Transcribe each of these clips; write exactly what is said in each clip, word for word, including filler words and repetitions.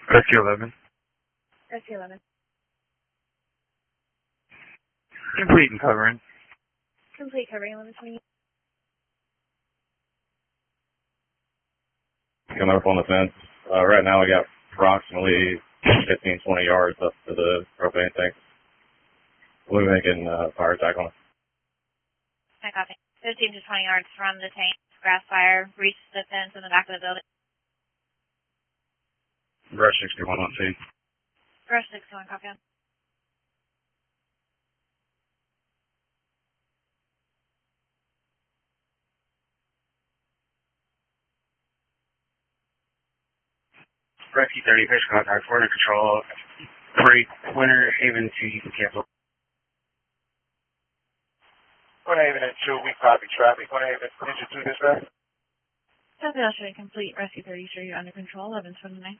Rescue eleven. Rescue eleven. Complete and covering. Complete covering eleven twenty. Coming up on the fence. Uh, right now we got approximately fifteen, twenty yards up to the propane tank. We'll be making uh, fire attack on it. I copy. fifteen to twenty yards from the tank. Grass fire. Reach the fence in the back of the building. Brush sixty-one on scene. Brush sixty-one, copy. Rescue thirty, fish contact, border control. Three, Winter Haven two, you can cancel. Winter Haven and two, we copy traffic. Winter Haven, Ninja two, dispatch. South Australia complete. Rescue thirty, sure you're under control. eleven twenty-nine.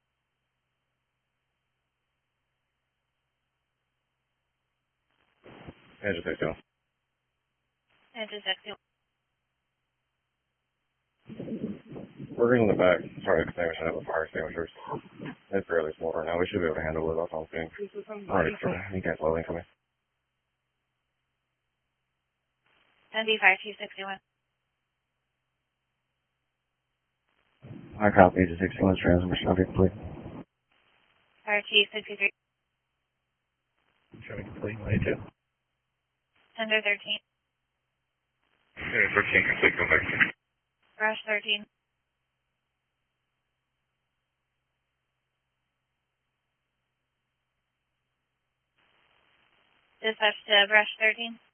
Ninja sixty-one. Ninja sixty-one. We're in the back. Sorry, extinguishing it with fire extinguishers. It's fairly small right now. We should be able to handle it. That's all I'm saying. Alright, you can't slow for me. N D fire two sixty-one. I copy. Ninja sixty-one's transmission. I'll be complete. Fire two sixty-three. Show me complete, ninety-two. Tender thirteen. Yeah, thirteen complete, go back. Brush thirteen. Dispatch to brush thirteen.